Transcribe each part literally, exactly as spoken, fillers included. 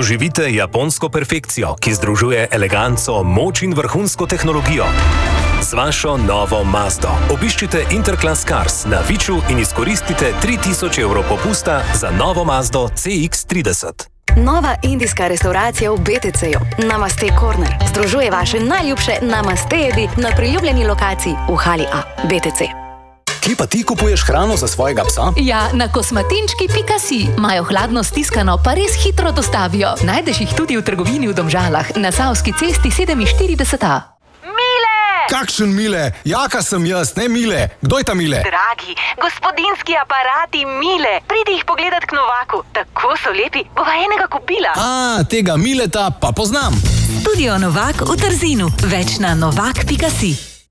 Doživite japonsko perfekcijo, ki združuje eleganco, moč in vrhunsko tehnologijo. Z vašo novo Mazdo obiščite Interclass Cars na Viču in izkoristite tri tisoč evrov popusta za novo Mazdo C X trideset. Nova indijska restauracija v B T C-ju, Namaste Corner, združuje vaše najljubše Namaste jedi na priljubljeni lokaciji v hali A, B T C. Kje pa ti kupuješ hrano za svojega psa? Ja, na kosmatinčki pika si. Imajo hladno stiskano, pa res hitro dostavijo. Najdeš jih tudi v trgovini v Domžalah, na Savski cesti sedeminštirideset A. Kakšen Mile? Jaka sem jaz, ne Mile. Kdo je ta Mile? Dragi, gospodinski aparati Mile. Pridi jih pogledat k Novaku. Tako so lepi, bova enega kupila. A, tega Mileta pa poznam. Studio Novak v Trzinu. Več na novak pika si.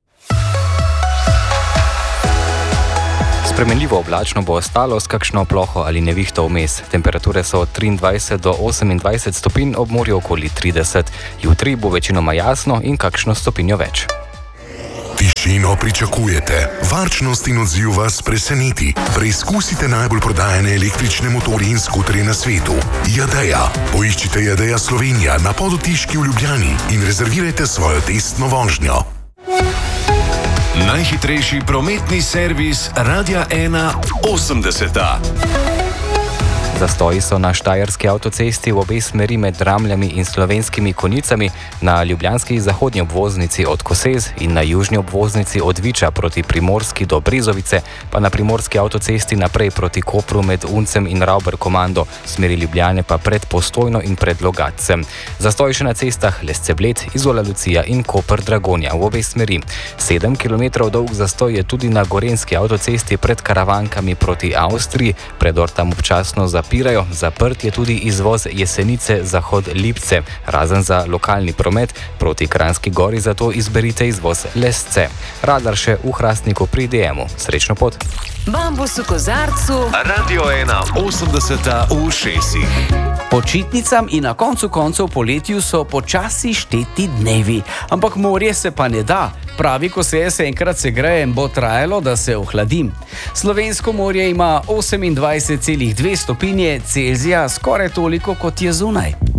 Spremenljivo oblačno bo ostalo s kakšno ploho ali nevihto vmes. Temperature so od triindvajset do osemindvajset stopinj, ob morju okoli trideset. Jutri bo večinoma jasno in kakšno stopinjo več. Tišino pričakujete, varčnost in odziv vas preseneti. Preizkusite najbolj prodajane električne motorje in skuterje na svetu. Jadeja. Poiščite Jadeja Slovenija na Podotiški v Ljubljani in rezervirajte svojo testno vožnjo. Najhitrejši prometni servis Radia ena osemdeseta. Zastoji so na štajerski avtocesti v obe smeri med Ramljami in Slovenskimi Konjicami, na ljubljanski zahodnji obvoznici od Kosez in na južni obvoznici od Viča proti Primorski do Brezovice, pa na primorski avtocesti naprej proti Kopru med Uncem in Rauber Komando, smeri Ljubljane pa pred Postojno in pred Logatcem. Zastoji še na cestah Lesce Bled, Izola Lucija in Koper Dragonja v obe smeri. Sedem kilometrov dolg zastoj je tudi na gorenski avtocesti pred Karavankami proti Avstriji, predor tam občasno za Zapirajo. Zaprt je tudi izvoz Jesenice Zahod Lipce, razen za lokalni promet. Proti Kranjski Gori zato izberite izvoz Lesce. Radar še v Hrastniku pri D M-u. Srečno pot! Bambus v kozarcu. Radio ena osemdeseta v ušesih. Počitnicam in na koncu koncev poletju so počasi šteti dnevi. Ampak morje se pa ne da. Pravi, ko se jaz enkrat segrejem, bo trajalo, da se ohladim. Slovensko morje ima osemindvajset celih dve stopinje Celzija, skoraj toliko kot je zunaj.